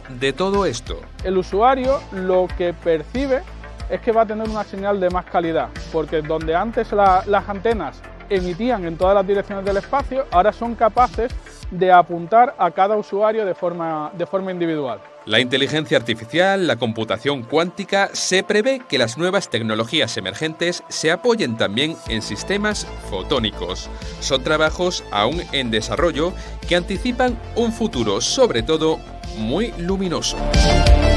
de todo esto? El usuario lo que percibe es que va a tener una señal de más calidad, porque donde antes las antenas emitían en todas las direcciones del espacio, ahora son capaces de apuntar a cada usuario de forma individual. La inteligencia artificial, la computación cuántica, se prevé que las nuevas tecnologías emergentes se apoyen también en sistemas fotónicos. Son trabajos aún en desarrollo que anticipan un futuro, sobre todo, muy luminoso.